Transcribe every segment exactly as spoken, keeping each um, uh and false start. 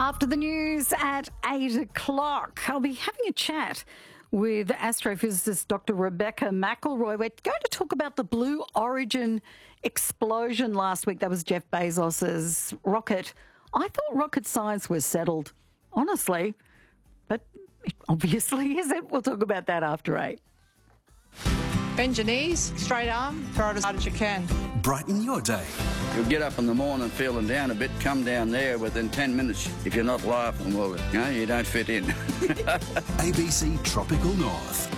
After the news at eight o'clock, I'll be having a chat with astrophysicist Doctor Rebecca McElroy. We're going to talk about the Blue Origin explosion last week. That was Jeff Bezos's rocket. I thought rocket science was settled, honestly, but it obviously isn't. We'll talk about that after eight. Bend your knees, straight arm, throw it as hard as you can. Brighten your day. You'll get up in the morning feeling down a bit, come down there within ten minutes. If you're not laughing, well, you know, you don't fit in. A B C Tropical North.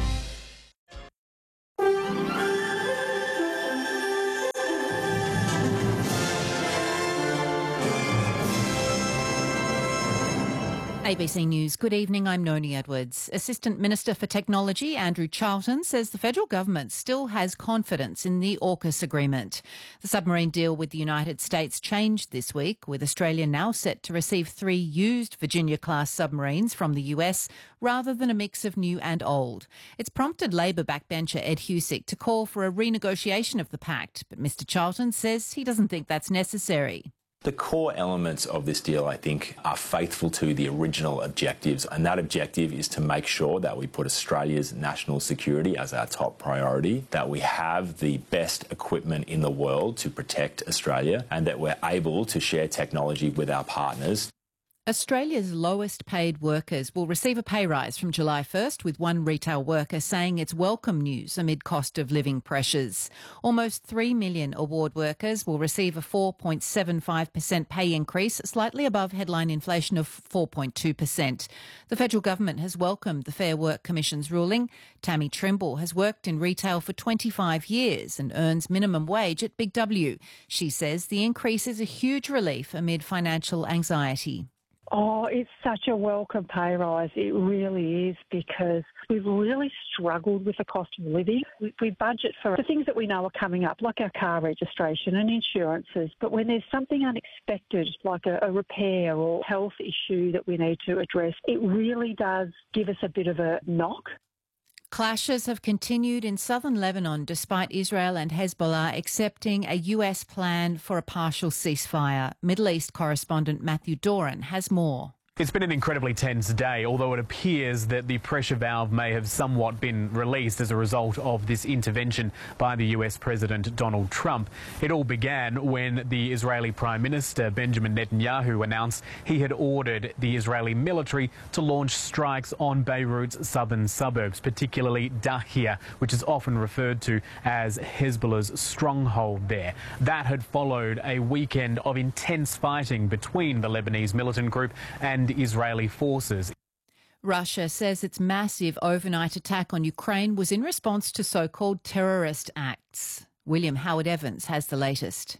A B C News. Good evening, I'm Noni Edwards. Assistant Minister for Technology Andrew Charlton says the federal government still has confidence in the AUKUS agreement. The submarine deal with the United States changed this week, with Australia now set to receive three used Virginia-class submarines from the U S rather than a mix of new and old. It's prompted Labor backbencher Ed Husic to call for a renegotiation of the pact, but Mr Charlton says he doesn't think that's necessary. The core elements of this deal, I think, are faithful to the original objectives, and that objective is to make sure that we put Australia's national security as our top priority, that we have the best equipment in the world to protect Australia, and that we're able to share technology with our partners. Australia's lowest paid workers will receive a pay rise from July first, with one retail worker saying it's welcome news amid cost of living pressures. Almost three million award workers will receive a four point seven five percent pay increase, slightly above headline inflation of four point two percent. The federal government has welcomed the Fair Work Commission's ruling. Tammy Trimble has worked in retail for twenty-five years and earns minimum wage at Big W. She says the increase is a huge relief amid financial anxiety. Oh, it's such a welcome pay rise. It really is, because we've really struggled with the cost of living. We, we budget for the things that we know are coming up, like our car registration and insurances. But when there's something unexpected, like a, a repair or health issue that we need to address, it really does give us a bit of a knock. Clashes have continued in southern Lebanon despite Israel and Hezbollah accepting a U S plan for a partial ceasefire. Middle East correspondent Matthew Doran has more. It's been an incredibly tense day, although it appears that the pressure valve may have somewhat been released as a result of this intervention by the U S President Donald Trump. It all began when the Israeli Prime Minister Benjamin Netanyahu announced he had ordered the Israeli military to launch strikes on Beirut's southern suburbs, particularly Dahia, which is often referred to as Hezbollah's stronghold there. That had followed a weekend of intense fighting between the Lebanese militant group and Israeli forces. Russia says its massive overnight attack on Ukraine was in response to so-called terrorist acts. William Howard Evans has the latest.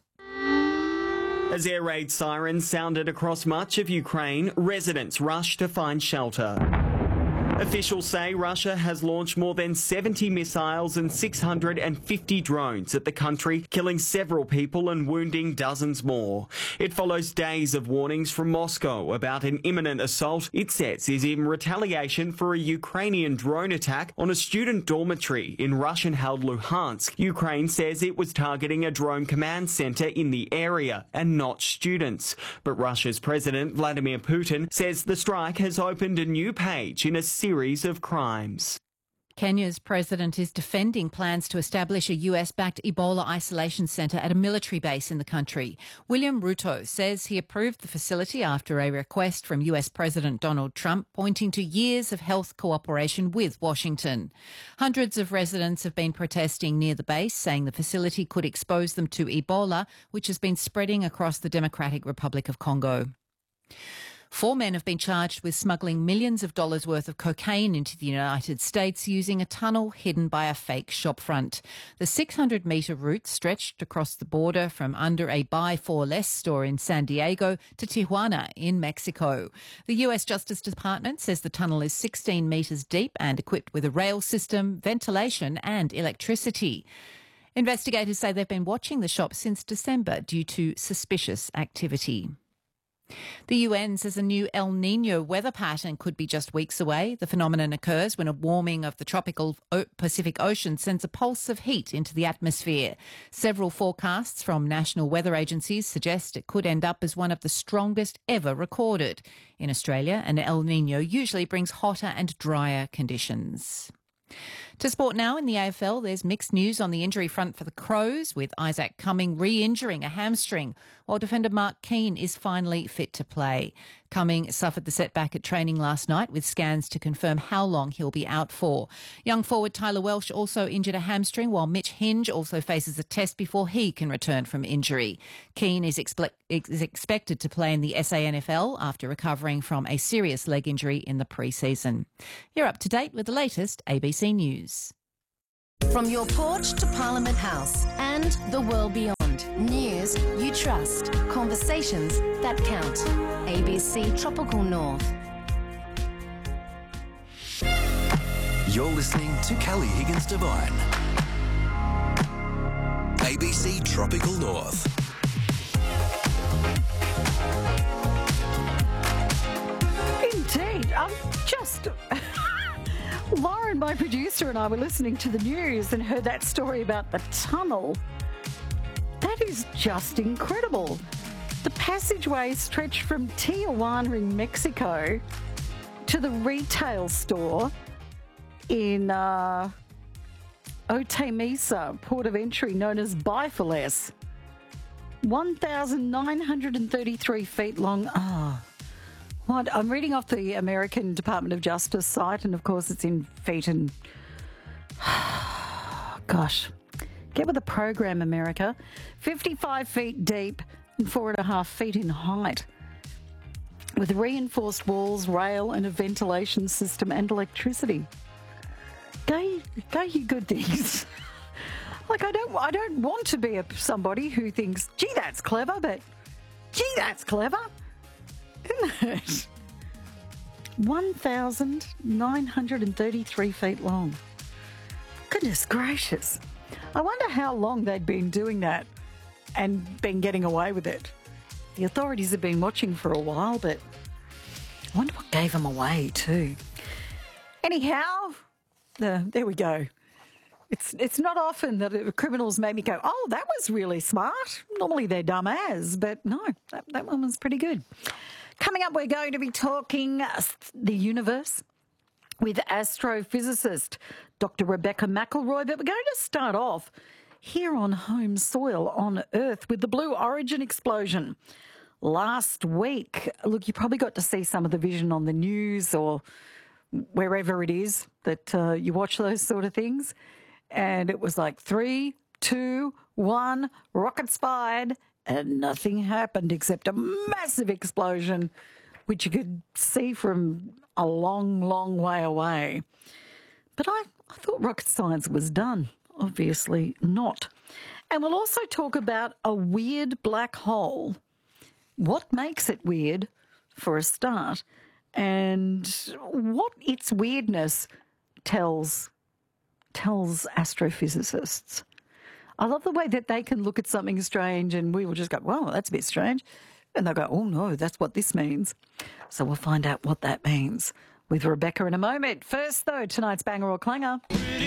As air raid sirens sounded across much of Ukraine, residents rushed to find shelter. Officials say Russia has launched more than seventy missiles and six hundred fifty drones at the country, killing several people and wounding dozens more. It follows days of warnings from Moscow about an imminent assault it says is in retaliation for a Ukrainian drone attack on a student dormitory in Russian-held Luhansk. Ukraine says it was targeting a drone command center in the area and not students. But Russia's President Vladimir Putin says the strike has opened a new page in a series of crimes. Kenya's president is defending plans to establish a U S-backed Ebola isolation centre at a military base in the country. William Ruto says he approved the facility after a request from U S President Donald Trump pointing to years of health cooperation with Washington. Hundreds of residents have been protesting near the base, saying the facility could expose them to Ebola, which has been spreading across the Democratic Republic of Congo. Four men have been charged with smuggling millions of dollars worth of cocaine into the United States using a tunnel hidden by a fake shopfront. The six hundred metre route stretched across the border from under a Buy for Less store in San Diego to Tijuana in Mexico. The U S Justice Department says the tunnel is sixteen metres deep and equipped with a rail system, ventilation and electricity. Investigators say they've been watching the shop since December due to suspicious activity. The U N says a new El Nino weather pattern could be just weeks away. The phenomenon occurs when a warming of the tropical Pacific Ocean sends a pulse of heat into the atmosphere. Several forecasts from national weather agencies suggest it could end up as one of the strongest ever recorded. In Australia, an El Nino usually brings hotter and drier conditions. To sport now in the A F L, there's mixed news on the injury front for the Crows, with Isaac Cumming re-injuring a hamstring, while defender Mark Keane is finally fit to play. Cumming suffered the setback at training last night, with scans to confirm how long he'll be out for. Young forward Tyler Welsh also injured a hamstring, while Mitch Hinge also faces a test before he can return from injury. Keane is, expe- is expected to play in the S A N F L after recovering from a serious leg injury in the pre-season. You're up to date with the latest A B C News. From your porch to Parliament House and the world beyond. News you trust. Conversations that count. A B C Tropical North. You're listening to Kelly Higgins Devine. A B C Tropical North. Indeed. I'm just... Lauren, my producer, and I were listening to the news and heard that story about the tunnel. That is just incredible. The passageway stretched from Tijuana in Mexico to the retail store in uh, Otemesa, port of entry known as Bifales. one thousand nine hundred thirty-three feet long. Ah. Oh. What? I'm reading off the American Department of Justice site, and of course it's in feet and... Gosh. Get with the program, America. fifty-five feet deep and four and a half feet in height. With reinforced walls, rail and a ventilation system and electricity. Go, go you good things. Like, I don't, I don't want to be a, somebody who thinks, gee, that's clever, but gee, that's clever. Isn't it? one thousand nine hundred thirty-three feet long. Goodness gracious. I wonder how long they'd been doing that and been getting away with it. The authorities have been watching for a while, but I wonder what gave them away too. Anyhow, the, there we go. It's it's not often that criminals make me go, oh, that was really smart. Normally they're dumb as, but no, that, that one was pretty good. Coming up, we're going to be talking the universe with astrophysicist Doctor Rebecca McElroy, but we're going to start off here on home soil on Earth with the Blue Origin explosion. Last week, look, you probably got to see some of the vision on the news or wherever it is that uh, you watch those sort of things. And it was like three, two, one, rockets fired, and nothing happened except a massive explosion, which you could see from a long, long way away. But I, I thought rocket science was done. Obviously not. And we'll also talk about a weird black hole. What makes it weird, for a start, and what its weirdness tells tells astrophysicists. I love the way that they can look at something strange and we will just go, well, that's a bit strange. And they'll go, oh, no, that's what this means. So we'll find out what that means with Rebecca in a moment. First, though, tonight's banger or clanger.